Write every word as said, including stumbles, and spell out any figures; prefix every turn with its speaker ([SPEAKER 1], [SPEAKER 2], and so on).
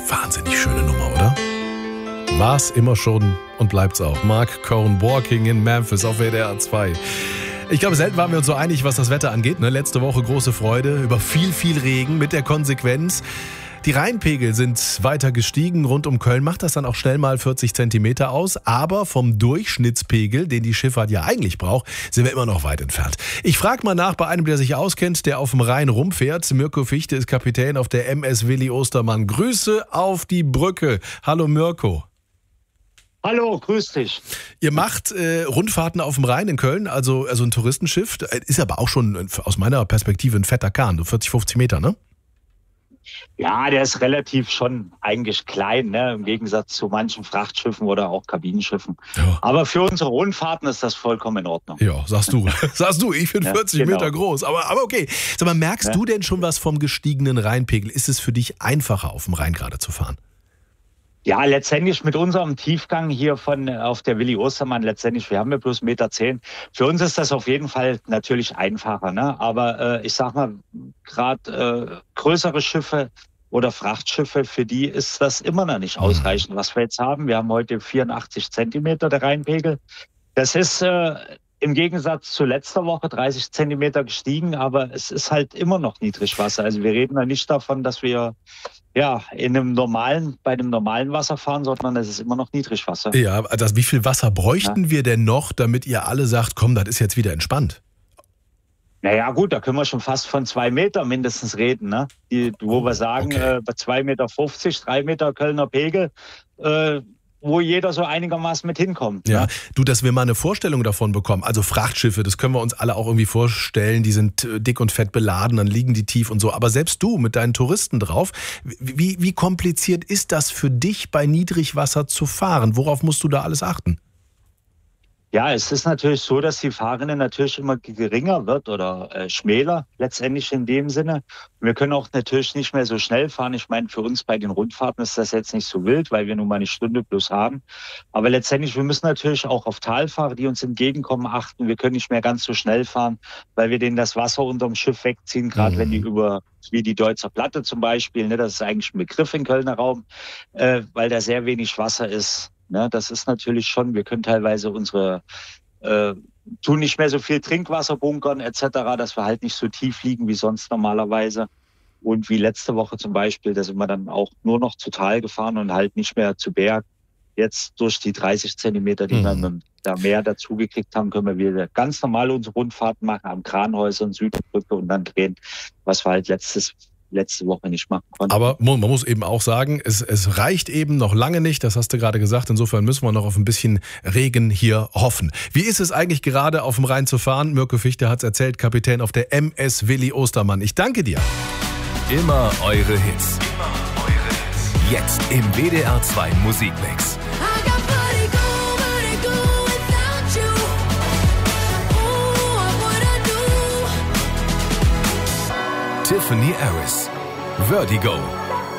[SPEAKER 1] wahnsinnig schöne Nummer, oder? War's immer schon und bleibt's auch. Mark Cohn, Walking in Memphis auf W D R zwei. Ich glaube, selten waren wir uns so einig, was das Wetter angeht. Ne? Letzte Woche große Freude über viel, viel Regen mit der Konsequenz. Die Rheinpegel sind weiter gestiegen. Rund um Köln macht das dann auch schnell mal vierzig Zentimeter aus. Aber vom Durchschnittspegel, den die Schifffahrt ja eigentlich braucht, sind wir immer noch weit entfernt. Ich frage mal nach bei einem, der sich auskennt, der auf dem Rhein rumfährt. Mirko Fichte ist Kapitän auf der M S Willi Ostermann. Grüße auf die Brücke. Hallo Mirko.
[SPEAKER 2] Hallo, grüß dich.
[SPEAKER 1] Ihr macht äh, Rundfahrten auf dem Rhein in Köln, also, also ein Touristenschiff. Ist aber auch schon aus meiner Perspektive ein fetter Kahn, so vierzig, fünfzig Meter, ne?
[SPEAKER 2] Ja, der ist relativ schon eigentlich klein, ne? Im Gegensatz zu manchen Frachtschiffen oder auch Kabinenschiffen. Ja. Aber für unsere Rundfahrten ist das vollkommen in Ordnung.
[SPEAKER 1] Ja, sagst du. sagst du, ich bin ja, vierzig genau. Meter groß. Aber, aber okay. Sag mal, merkst ja. du denn schon was vom gestiegenen Rheinpegel? Ist es für dich einfacher, auf dem Rhein gerade zu fahren?
[SPEAKER 2] Ja, letztendlich mit unserem Tiefgang hier von auf der Willi Ostermann, letztendlich, wir haben ja bloß eins Komma zehn Meter. Für uns ist das auf jeden Fall natürlich einfacher, ne? Aber äh, ich sag mal, gerade äh, größere Schiffe oder Frachtschiffe, für die ist das immer noch nicht ausreichend, was wir jetzt haben. Wir haben heute vierundachtzig Zentimeter der Rheinpegel. Das ist äh, im Gegensatz zu letzter Woche dreißig Zentimeter gestiegen, aber es ist halt immer noch Niedrigwasser. Also wir reden ja nicht davon, dass wir ja in einem normalen, bei einem normalen Wasser fahren, sondern es ist immer noch Niedrigwasser.
[SPEAKER 1] Ja, also wie viel Wasser bräuchten ja. wir denn noch, damit ihr alle sagt, komm, das ist jetzt wieder entspannt?
[SPEAKER 2] Naja gut, da können wir schon fast von zwei Meter mindestens reden, ne? Die, wo wir sagen, okay. äh, bei zwei Meter fünfzig, drei Meter Kölner Pegel, äh, wo jeder so einigermaßen mit hinkommt.
[SPEAKER 1] Ja,
[SPEAKER 2] ne?
[SPEAKER 1] Du, dass wir mal eine Vorstellung davon bekommen, also Frachtschiffe, das können wir uns alle auch irgendwie vorstellen, die sind dick und fett beladen, dann liegen die tief und so, aber selbst du mit deinen Touristen drauf, wie, wie kompliziert ist das für dich, bei Niedrigwasser zu fahren? Worauf musst du da alles achten?
[SPEAKER 2] Ja, es ist natürlich so, dass die Fahrrinne natürlich immer geringer wird oder äh, schmäler letztendlich in dem Sinne. Wir können auch natürlich nicht mehr so schnell fahren. Ich meine, für uns bei den Rundfahrten ist das jetzt nicht so wild, weil wir nur mal eine Stunde plus haben. Aber letztendlich, wir müssen natürlich auch auf Talfahrer, die uns entgegenkommen, achten. Wir können nicht mehr ganz so schnell fahren, weil wir denen das Wasser unterm Schiff wegziehen, gerade mhm. wenn die über, wie die Deutzer Platte zum Beispiel, ne, das ist eigentlich ein Begriff im Kölner Raum, äh, weil da sehr wenig Wasser ist. Ne, das ist natürlich schon, wir können teilweise unsere, äh, tun nicht mehr so viel Trinkwasser bunkern et cetera, dass wir halt nicht so tief liegen wie sonst normalerweise. Und wie letzte Woche zum Beispiel, da sind wir dann auch nur noch zu Tal gefahren und halt nicht mehr zu Berg. Jetzt durch die dreißig Zentimeter, die mhm. wir mit da mehr dazugekriegt haben, können wir wieder ganz normal unsere Rundfahrten machen am Kranhäuser und Südbrücke und dann drehen, was wir halt letztes letzte Woche nicht machen konnten.
[SPEAKER 1] Aber man muss eben auch sagen, es, es reicht eben noch lange nicht, das hast du gerade gesagt, insofern müssen wir noch auf ein bisschen Regen hier hoffen. Wie ist es eigentlich gerade auf dem Rhein zu fahren? Mirko Fichte hat es erzählt, Kapitän auf der M S Willi Ostermann. Ich danke dir.
[SPEAKER 3] Immer eure Hits. Immer eure Hits. Jetzt im W D R zwei Musikmix. Tiffany Harris, Vertigo.